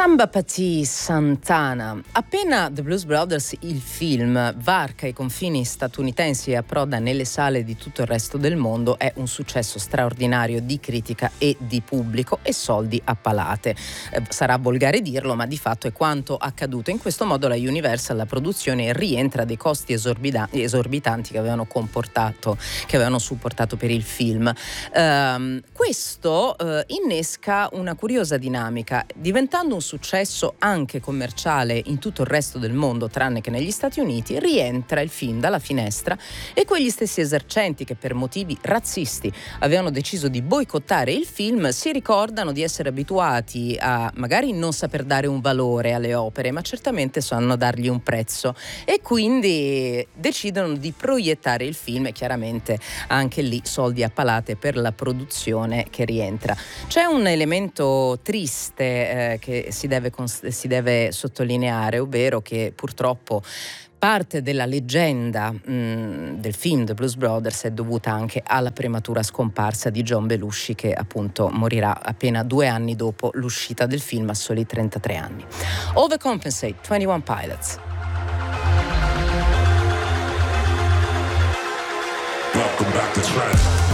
Samba Pati Santana. Appena The Blues Brothers, il film, varca i confini statunitensi e approda nelle sale di tutto il resto del mondo, è un successo straordinario di critica e di pubblico e soldi a palate. Sarà volgare dirlo, ma di fatto è quanto accaduto. In questo modo la Universal, la produzione, rientra dei costi esorbitanti che avevano supportato per il film. Questo innesca una curiosa dinamica. Diventando un successo anche commerciale in tutto il resto del mondo, tranne che negli Stati Uniti, rientra il film dalla finestra e quegli stessi esercenti che per motivi razzisti avevano deciso di boicottare il film si ricordano di essere abituati a magari non saper dare un valore alle opere, ma certamente sanno dargli un prezzo, e quindi decidono di proiettare il film, e chiaramente anche lì soldi a palate per la produzione che rientra. C'è un elemento triste che si deve sottolineare, ovvero che purtroppo parte della leggenda del film The Blues Brothers è dovuta anche alla prematura scomparsa di John Belushi, che appunto morirà appena 2 anni dopo l'uscita del film, a soli 33 anni. Overcompensate, 21 Pilots. Welcome back to track.